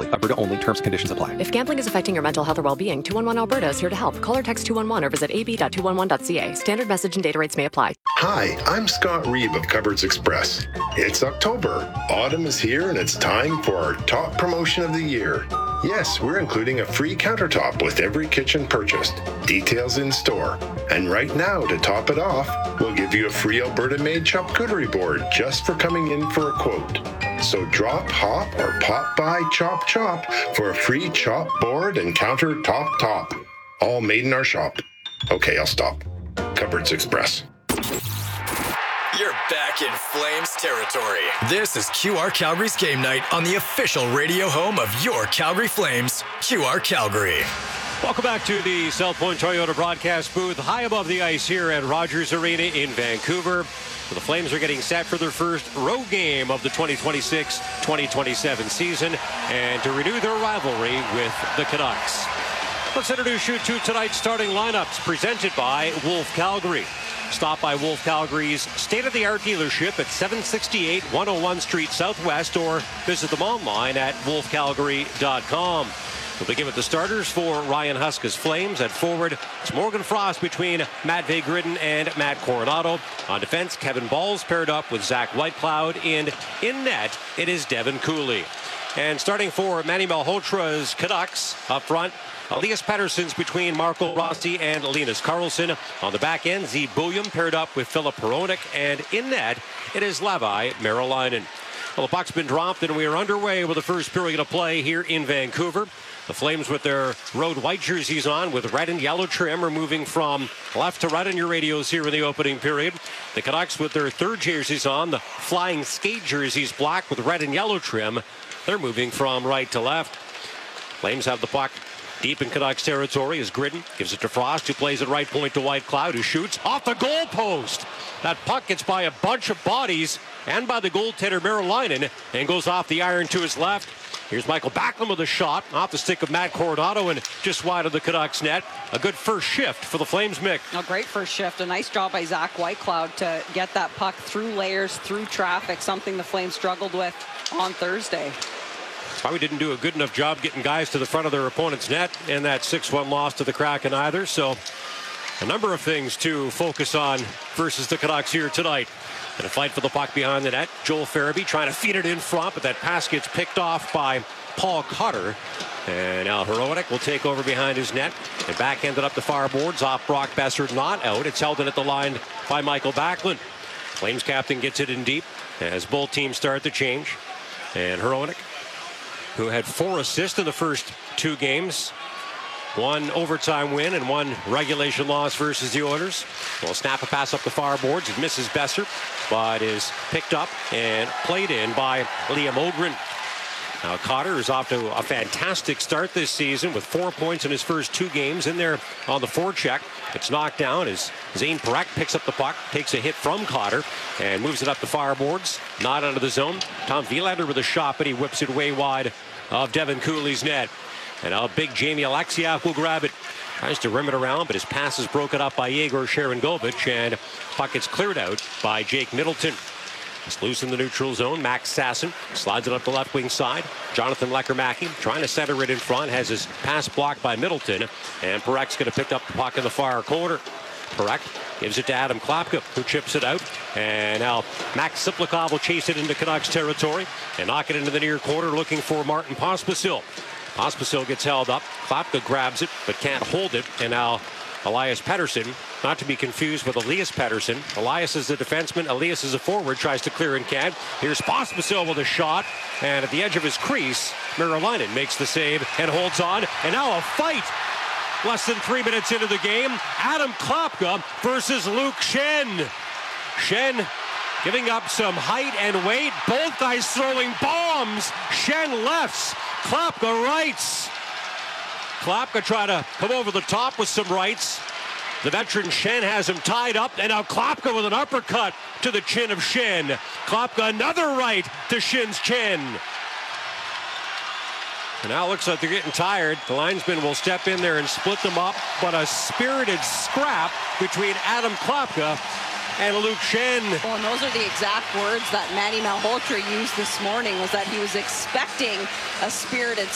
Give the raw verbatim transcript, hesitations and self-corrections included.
responsibly. Alberta only. Terms and conditions apply. If gambling is affecting your mental health or well-being, two one one Alberta is here to help. Call or text two one one or visit a b dot two one one dot c a. Standard message and data rates may apply. Hi, I'm Scott Reeve of Cupboards Express. It's October. Autumn is here and it's time for our top promotion of the year. Yes, we're including a free countertop with every kitchen purchased. Details in store. And right now, to top it off, we'll give you a free Alberta-made charcuterie board just for coming in for a quote. So drop, hop, or pop by Chop Chop for a free chop board and countertop top. All made in our shop. Okay, I'll stop. Cupboards Express. You're back in Flames territory. This is Q R Calgary's Game Night on the official radio home of your Calgary Flames, Q R Calgary. Welcome back to the South Point Toyota broadcast booth, high above the ice here at Rogers Arena in Vancouver. The Flames are getting set for their first road game of the twenty twenty-six twenty twenty-seven season and to renew their rivalry with the Canucks. Let's introduce you to tonight's starting lineups presented by Wolf Calgary. Stop by Wolf Calgary's state-of-the-art dealership at seven sixty-eight one oh one Street Southwest or visit them online at wolf calgary dot com. We'll begin with the starters for Ryan Huska's Flames. At forward, it's Morgan Frost between Matvei Gridin and Matt Coronado. On defense, Kevin Balls paired up with Zach Whitecloud. And in net, it is Devin Cooley. And starting for Manny Malhotra's Canucks, up front, Elias Pettersson's between Marco Rossi and Linus Karlsson. On the back end, Z Bulliam paired up with Philip Hronek. And in net, it is Levi Merilainen. Well, the puck's been dropped, and we are underway with the first period of play here in Vancouver. The Flames with their road white jerseys on with red and yellow trim are moving from left to right on your radios here in the opening period. The Canucks with their third jerseys on, the flying skate jerseys black with red and yellow trim. They're moving from right to left. Flames have the puck deep in Canucks territory as Gridin gives it to Frost, who plays at right point to Whitecloud, who shoots off the goal post. That puck gets by a bunch of bodies and by the goaltender Merilainen and goes off the iron to his left. Here's Michael Backlund with a shot off the stick of Matt Coronado and just wide of the Canucks net. A good first shift for the Flames, Mick. A great first shift. A nice job by Zach Whitecloud to get that puck through layers, through traffic, something the Flames struggled with on Thursday. Probably didn't do a good enough job getting guys to the front of their opponent's net in that six one loss to the Kraken either. So a number of things to focus on versus the Canucks here tonight. And a fight for the puck behind the net. Joel Farabee trying to feed it in front, but that pass gets picked off by Paul Cotter. And now Hronek will take over behind his net and backhanded up the far boards off Brock Besser, not out. It's held in at the line by Michael Backlund. Flames captain gets it in deep as both teams start the change. And Hronek, who had four assists in the first two games, one overtime win and one regulation loss versus the Oilers. Will snap a pass up the far boards. It misses Besser, but is picked up and played in by Liam Ogren. Now Cotter is off to a fantastic start this season with four points in his first two games. In there on the forecheck. It's knocked down as Zane Parekh picks up the puck, takes a hit from Cotter, and moves it up the far boards. Not out of the zone. Tom Wielander with a shot, but he whips it way wide of Devin Cooley's net. And now big Jamie Alexiak will grab it. Tries to rim it around, but his pass is broken up by Yegor Sharangovich, and puck gets cleared out by Jake Middleton. It's loose in the neutral zone. Max Sasson slides it up the left wing side. Jonathan Lecker-Mackey trying to center it in front. Has his pass blocked by Middleton. And Parek's going to pick up the puck in the far corner. Parekh gives it to Adam Klapka, who chips it out. And now Max Siplikov will chase it into Canucks territory and knock it into the near corner looking for Martin Pospisil. Pospisil gets held up. Klapka grabs it but can't hold it. And now Elias Pettersson, not to be confused with Elias Pettersson. Elias is the defenseman. Elias is a forward, tries to clear and can't. Here's Pospisil with a shot. And at the edge of his crease, Merilainen makes the save and holds on. And now a fight. Less than three minutes into the game. Adam Klapka versus Luke Schenn. Schenn giving up some height and weight. Both guys throwing bombs. Schenn lefts. Klapka rights. Klapka trying to come over the top with some rights. The veteran Schenn has him tied up, and now Klapka with an uppercut to the chin of Schenn. Klapka another right to Schenn's chin. And now it looks like they're getting tired. The linesman will step in there and split them up, but a spirited scrap between Adam Klapka and Luke Schenn. Well, and those are the exact words that Manny Malhotra used this morning, was that he was expecting a spirited